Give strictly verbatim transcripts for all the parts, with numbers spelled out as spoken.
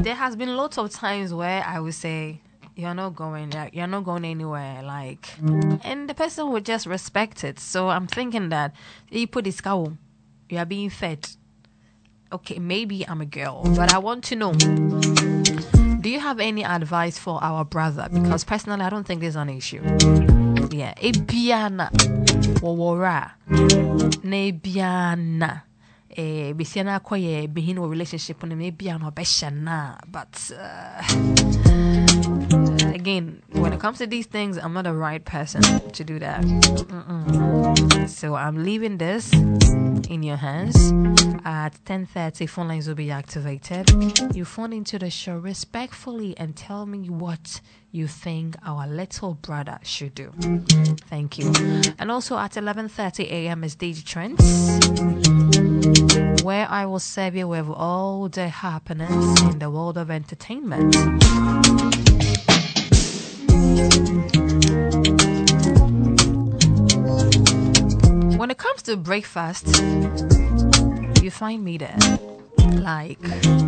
there has been lots of times where I would say, you're not going, you're not going anywhere, like, and the person would just respect it. So I'm thinking that you put this cow, you are being fed. Okay, maybe I'm a girl, but I want to know, do you have any advice for our brother? Because personally, I don't think there's an issue. Yeah, ebiana, wawara, nebiana. Eh, bisiana koye behin a relationship on maybe I'm beshana, but uh, again, when it comes to these things, I'm not the right person to do that. Mm-mm. So I'm leaving this in your hands. At ten thirty, phone lines will be activated. You phone into the show respectfully and tell me what you think our little brother should do. Thank you. And also at eleven thirty a.m. is D J Trends, where I will serve you with all the happenings in the world of entertainment. When it comes to breakfast, you find me there. Like,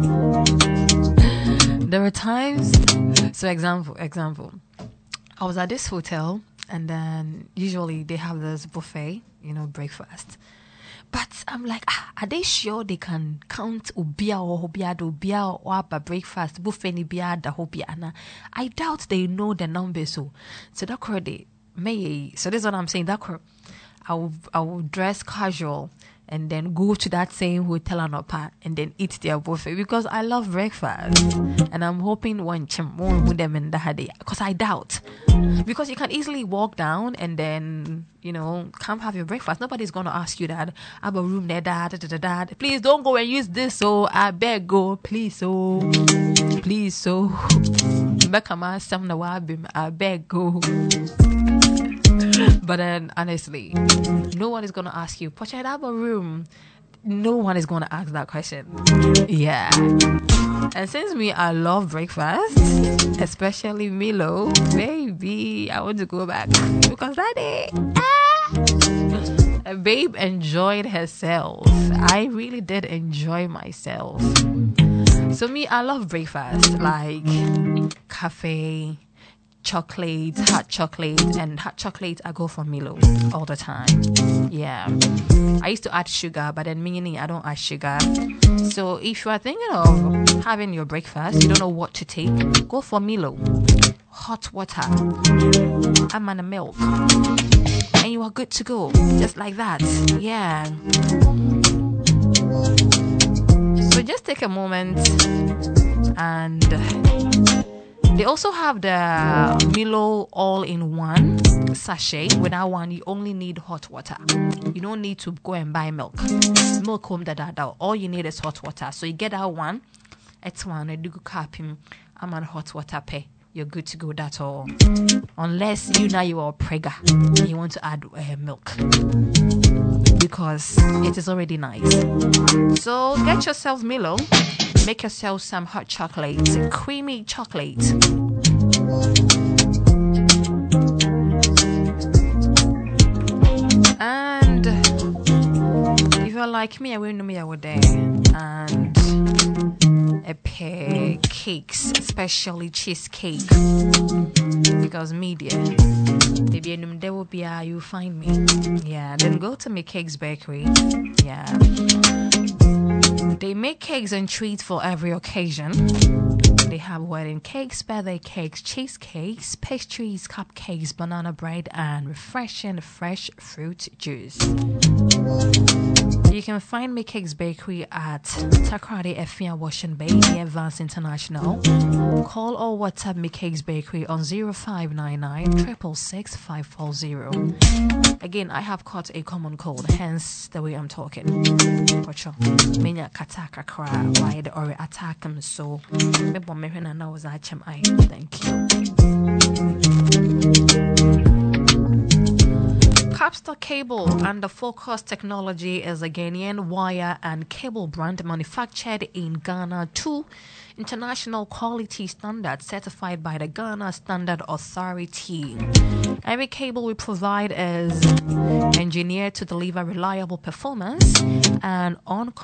there are times, so example, example, I was at this hotel, and then usually they have this buffet, you know, breakfast. But I'm like, ah, are they sure they can count ubia or hobia do ubia or apa breakfast buffet ni bia da hobia? I doubt they know the numbers. So, so that could they may. So this is what I'm saying. That could, I will I will dress casual and then go to that same hotel and apa and then eat their buffet because I love breakfast and I'm hoping one chim won't put them in the day because I doubt. Because you can easily walk down and then, you know, come have your breakfast. Nobody's going to ask you that. I have a room there, dad, da, da, da, da. Please don't go and use this. So I beg go. Please, so. Please, so. I beg go. But then, honestly, no one is going to ask you, Pocha, I have a room. No one is going to ask that question. Yeah. And since me, I love breakfast, especially Milo, baby, I want to go back because that day, ah, babe enjoyed herself. I really did enjoy myself. So me, I love breakfast, like cafe, chocolate, hot chocolate, and hot chocolate I go for Milo all the time. Yeah, I used to add sugar, but then meaning I don't add sugar. So if you are thinking of having your breakfast, you don't know what to take, go for Milo, hot water, I'm on a milk, and you are good to go, just like that. Yeah. So just take a moment and they also have the Milo all-in-one sachet. With that one, you only need hot water. You don't need to go and buy milk. Milk home da da da. All you need is hot water. So you get that one. It's one. I do cap him. I'm on hot water pay. You're good to go. That's all. Unless you now you are prega and you want to add uh, milk because it is already nice. So get yourself Milo. Make yourself some hot chocolate, creamy chocolate. And if you're like me, I will know me over there. And a pair cakes, especially cheesecake. Because media, maybe there will be a you find me. Yeah, then go to my Cakes Bakery. Yeah. They make cakes and treats for every occasion. They have wedding cakes, birthday cakes, cheesecakes, pastries, cupcakes, banana bread, and refreshing fresh fruit juice. You can find Me Cakes Bakery at Takrady Efia Washington Bay near Vance International. Call or WhatsApp Me Cakes Bakery on zero five nine nine, six six six, five four zero. Again, I have caught a common cold, hence the way I'm talking. Menya kataka kra wide or attack him so me bomb me when I was at him. I thank you. Capstar Cable and the Focus Technology is a Ghanaian wire and cable brand manufactured in Ghana to international quality standards certified by the Ghana Standard Authority. Every cable we provide is engineered to deliver reliable performance and on